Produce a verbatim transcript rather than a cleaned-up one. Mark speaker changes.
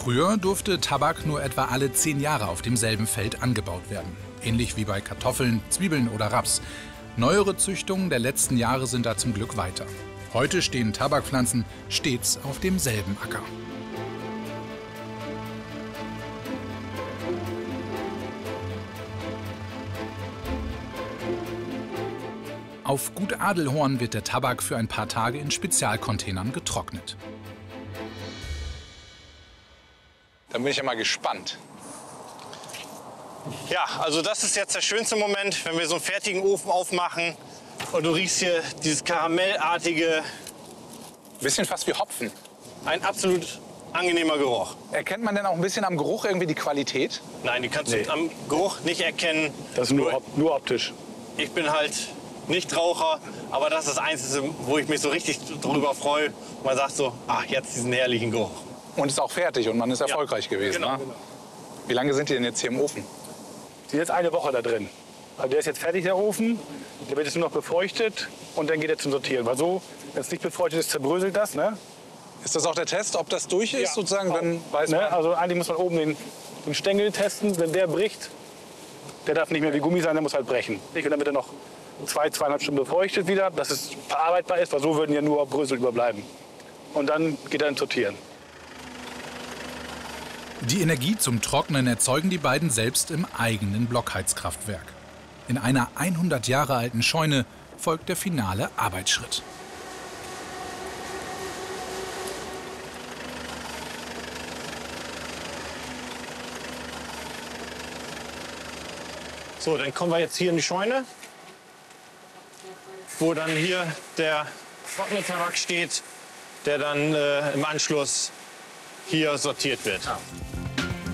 Speaker 1: Früher durfte Tabak nur etwa alle zehn Jahre auf demselben Feld angebaut werden. Ähnlich wie bei Kartoffeln, Zwiebeln oder Raps. Neuere Züchtungen der letzten Jahre sind da zum Glück weiter. Heute stehen Tabakpflanzen stets auf demselben Acker. Auf Gut Adelhorn wird der Tabak für ein paar Tage in Spezialcontainern getrocknet.
Speaker 2: Dann bin ich ja mal gespannt.
Speaker 3: Ja, also das ist jetzt der schönste Moment, wenn wir so einen fertigen Ofen aufmachen und du riechst hier dieses karamellartige,
Speaker 2: Bisschen fast wie Hopfen.
Speaker 3: ein absolut angenehmer Geruch.
Speaker 2: Erkennt man denn auch ein bisschen am Geruch irgendwie die Qualität?
Speaker 3: Nein, die kannst
Speaker 4: Nee.
Speaker 3: du am Geruch nicht erkennen.
Speaker 4: Das ist nur, op- nur optisch.
Speaker 3: Ich bin halt nicht Raucher, aber das ist das Einzige, wo ich mich so richtig drüber freue. Man sagt so, ach, jetzt diesen herrlichen Geruch.
Speaker 2: Und ist auch fertig und man ist erfolgreich gewesen.
Speaker 3: Genau,
Speaker 2: Ne?
Speaker 3: genau.
Speaker 2: Wie lange sind die denn jetzt hier im Ofen?
Speaker 4: Die sind jetzt eine Woche da drin. Also der ist jetzt fertig, der Ofen. Der wird jetzt nur noch befeuchtet und dann geht er zum Sortieren. Weil so, wenn es nicht befeuchtet ist, zerbröselt das. Ne?
Speaker 2: Ist das auch der Test, ob das durch ist?
Speaker 4: Ja.
Speaker 2: Sozusagen, dann weiß
Speaker 4: Ne?
Speaker 2: man.
Speaker 4: Also eigentlich muss man oben den, den Stängel testen. Wenn der bricht, der darf nicht mehr wie Gummi sein, der muss halt brechen. Und dann wird er noch zwei, zweieinhalb Stunden befeuchtet wieder, dass es verarbeitbar ist, weil so würden ja nur Brösel überbleiben. Und dann geht er ins Sortieren.
Speaker 1: Die Energie zum Trocknen erzeugen die beiden selbst im eigenen Blockheizkraftwerk. In einer hundert Jahre alten Scheune folgt der finale Arbeitsschritt.
Speaker 3: So, dann kommen wir jetzt hier in die Scheune, wo dann hier der trockene Tabak steht, der dann äh, im Anschluss hier sortiert wird.